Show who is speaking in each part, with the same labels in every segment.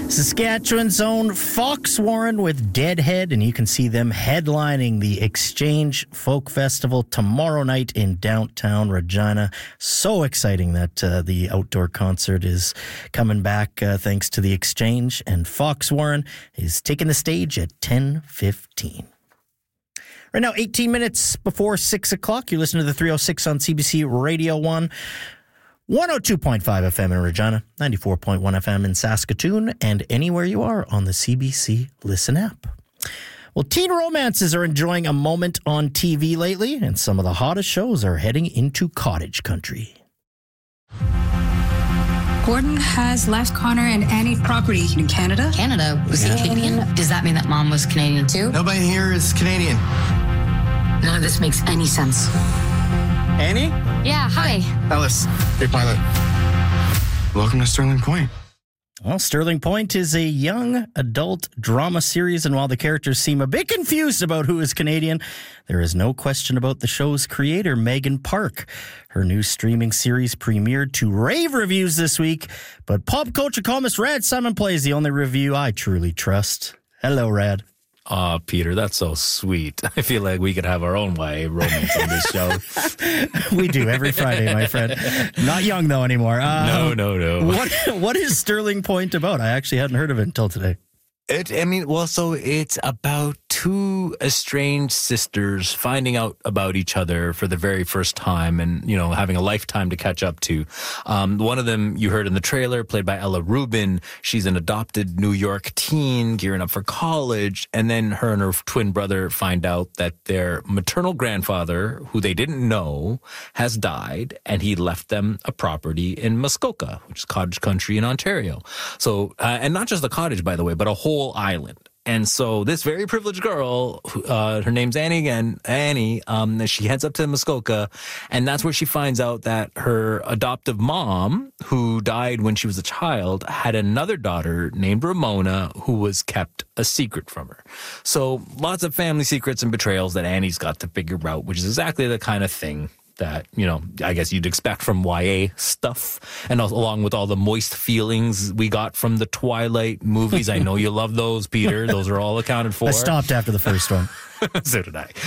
Speaker 1: Saskatchewan's own Fox Warren with Deadhead, and you can see them headlining the Exchange Folk Festival tomorrow night in downtown Regina. So exciting that the outdoor concert is coming back thanks to the Exchange, and Fox Warren is taking the stage at 10:15. Right now, 18 minutes before 6 o'clock, you're listening to the 306 on CBC Radio 1. 102.5 FM in Regina, 94.1 FM in Saskatoon, and anywhere you are on the CBC Listen app. Well, teen romances are enjoying a moment on TV lately, and some of the hottest shows are heading into cottage country.
Speaker 2: Gordon has left Connor and Annie's property in Canada.
Speaker 3: Canada? Was he Canadian? Does that mean that Mom was Canadian too?
Speaker 4: Nobody here is Canadian.
Speaker 3: None of this makes any sense.
Speaker 4: Annie?
Speaker 3: Yeah, hi.
Speaker 4: Ellis, your pilot. Welcome to Sterling Point.
Speaker 1: Well, Sterling Point is a young adult drama series, and while the characters seem a bit confused about who is Canadian, there is no question about the show's creator, Megan Park. Her new streaming series premiered to rave reviews this week, but pop culture columnist Rad Simon plays the only review I truly trust. Hello, Rad.
Speaker 5: Aw, Peter, that's so sweet. I feel like we could have our own YA romance on this show.
Speaker 1: We do every Friday, my friend. Not young, though, anymore.
Speaker 5: No.
Speaker 1: What is Sterling Point about? I actually hadn't heard of it until today.
Speaker 5: So it's about two estranged sisters finding out about each other for the very first time and, having a lifetime to catch up to. One of them you heard in the trailer, played by Ella Rubin. She's an adopted New York teen gearing up for college. And then her and her twin brother find out that their maternal grandfather, who they didn't know, has died, and he left them a property in Muskoka, which is cottage country in Ontario. So, and not just the cottage, by the way, but a whole island. And so this very privileged girl, her name's Annie again, she heads up to Muskoka, and that's where she finds out that her adoptive mom, who died when she was a child, had another daughter named Ramona who was kept a secret from her. So lots of family secrets and betrayals that Annie's got to figure out, which is exactly the kind of thing that, I guess you'd expect from YA stuff, and also, along with all the moist feelings we got from the Twilight movies. I know you love those, Peter. Those are all accounted for.
Speaker 1: I stopped after the first one.
Speaker 5: So did I.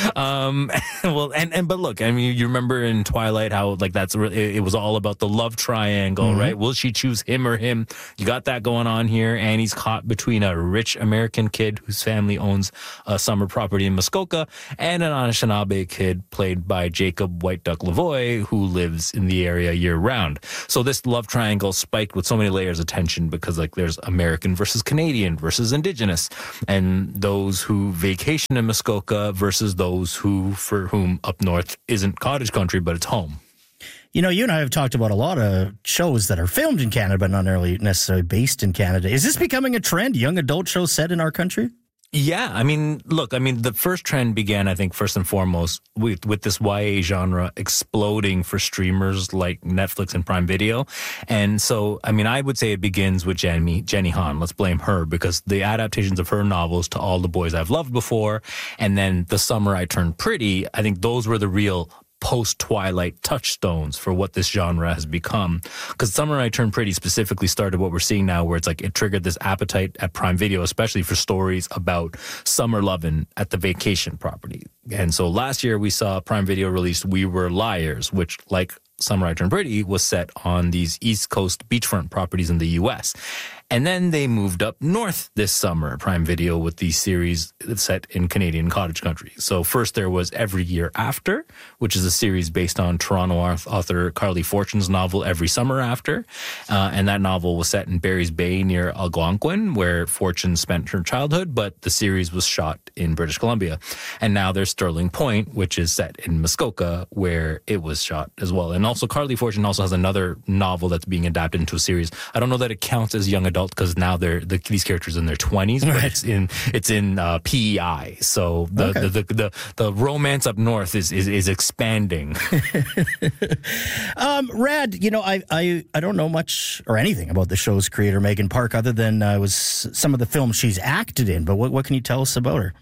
Speaker 5: But look, you remember in Twilight how it was all about the love triangle, mm-hmm. right? Will she choose him or him? You got that going on here. Annie's caught between a rich American kid whose family owns a summer property in Muskoka and an Anishinaabe kid played by Jacob White Duck Lavoie, who lives in the area year round. So this love triangle spiked with so many layers of tension because there's American versus Canadian versus Indigenous, and those who vacation in Muskoka versus those for whom up north isn't cottage country, but it's home.
Speaker 1: You and I have talked about a lot of shows that are filmed in Canada, but not necessarily based in Canada. Is this becoming a trend, young adult shows set in our country?
Speaker 5: Yeah, the first trend began, I think, first and foremost with this YA genre exploding for streamers like Netflix and Prime Video. And so, I would say it begins with Jenny Han. Let's blame her, because the adaptations of her novels to All the Boys I've Loved Before, and then The Summer I Turned Pretty, I think those were the real post-Twilight touchstones for what this genre has become. Because Summer I Turned Pretty specifically started what we're seeing now, where it triggered this appetite at Prime Video, especially for stories about summer lovin' at the vacation property. And so last year we saw Prime Video release We Were Liars, which, like Summer I Turned Pretty, was set on these East Coast beachfront properties in the U.S. And then they moved up north this summer, Prime Video, with the series set in Canadian cottage country. So first there was Every Year After, which is a series based on Toronto author Carly Fortune's novel Every Summer After. And that novel was set in Barry's Bay near Algonquin, where Fortune spent her childhood, but the series was shot in British Columbia. And now there's Sterling Point, which is set in Muskoka, where it was shot as well. And also Carly Fortune also has another novel that's being adapted into a series. I don't know that it counts as young adult because now these characters in their 20s, but it's in PEI. So the romance up north is expanding.
Speaker 1: Rad, I don't know much or anything about the show's creator, Megan Park, other than was some of the films she's acted in. But what can you tell us about her?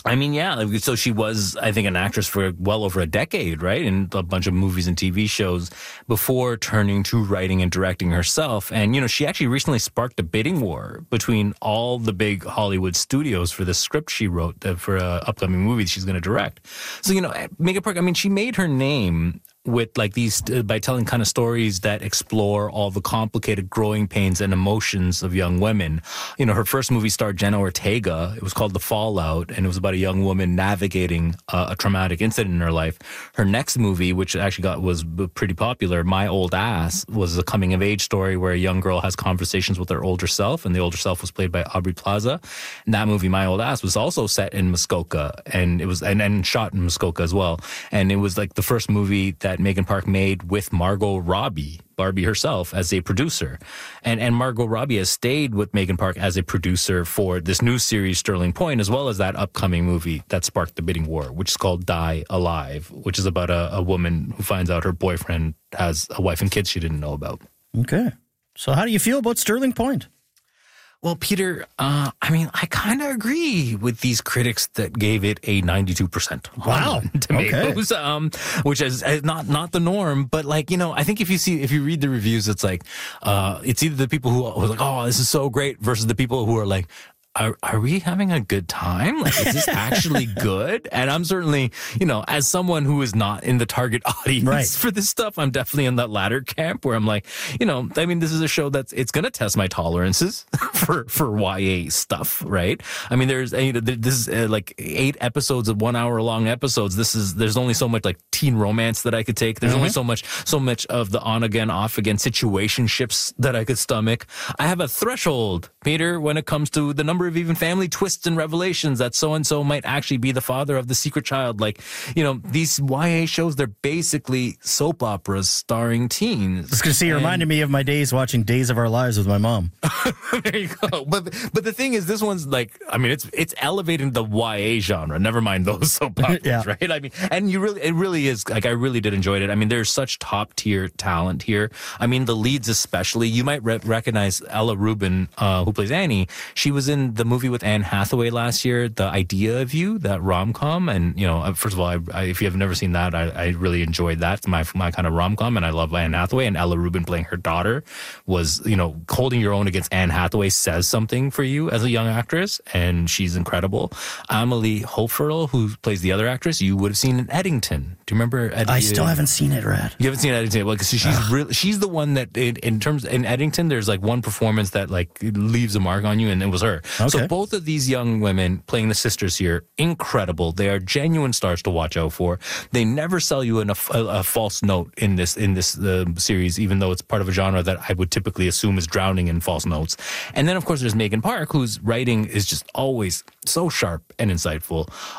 Speaker 5: I mean, yeah. So she was, I think, an actress for well over a decade, right? In a bunch of movies and TV shows before turning to writing and directing herself. And, you know, she actually recently sparked a bidding war between all the big Hollywood studios for the script she wrote for an upcoming movie she's going to direct. So, you know, Megan Park, I mean, she made her name with like these by telling kind of stories that explore all the complicated growing pains and emotions of young women. You know, her first movie starred Jenna Ortega. It was called The Fallout, and it was about a young woman navigating a traumatic incident in her life. Her next movie, which actually was pretty popular, My Old Ass, was a coming of age story where a young girl has conversations with her older self, and the older self was played by Aubrey Plaza. And that movie, My Old Ass, was also set in Muskoka, and it was and shot in Muskoka as well. And it was like the first movie that Megan Park made with Margot Robbie, Barbie herself, as a producer. And Margot Robbie has stayed with Megan Park as a producer for this new series, Sterling Point, as well as that upcoming movie that sparked the bidding war, which is called Die Alive, which is about a woman who finds out her boyfriend has a wife and kids she didn't know about.
Speaker 1: Okay. So how do you feel about Sterling Point?
Speaker 5: Well, Peter, I mean, I kind of agree with these critics that gave it a 92%.
Speaker 1: Wow.
Speaker 5: Tomatoes, okay. Which is not the norm, but like, you know, I think if you read the reviews, it's like, it's either the people who are like, oh, this is so great, versus the people who are like, are we having a good time? Like, is this actually good? And I'm certainly, you know, as someone who is not in the target audience for this stuff, I'm definitely in that latter camp where I'm like, you know, I mean, this is a show it's going to test my tolerances for YA stuff, right? I mean, this is like 8 episodes of 1 hour long episodes. There's only so much like teen romance that I could take. There's only so much of the on again, off again situationships that I could stomach. I have a threshold, Peter, when it comes to the number of even family twists and revelations that so-and-so might actually be the father of the secret child. Like, you know, these YA shows, they're basically soap operas starring teens.
Speaker 1: I was going to say, you reminded me of my days watching Days of Our Lives with my mom.
Speaker 5: There you go. But the thing is, this one's like, I mean, it's elevating the YA genre. Never mind those soap operas, right? I mean, and it really is, like, I really did enjoy it. I mean, there's such top-tier talent here. I mean, the leads especially. You might recognize Ella Rubin, who plays Annie. She was in the movie with Anne Hathaway last year, The Idea of You, that rom-com. And, you know, first of all, if you have never seen that, I really enjoyed that. It's my kind of rom-com, and I love Anne Hathaway. And Ella Rubin playing her daughter was, you know, holding your own against Anne Hathaway says something for you as a young actress, and she's incredible. Amelie Hoferl, who plays the other actress, you would have seen in Eddington. Do you remember Eddington?
Speaker 1: I still haven't seen it, Rad.
Speaker 5: You haven't seen Eddington? Well, because she's the one that, in Eddington, there's like one performance that like leaves a mark on you, and it was her. Okay. So both of these young women playing the sisters here, incredible. They are genuine stars to watch out for. They never sell you a false note in this series, even though it's part of a genre that I would typically assume is drowning in false notes. And then, of course, there's Megan Park, whose writing is just always so sharp and insightful.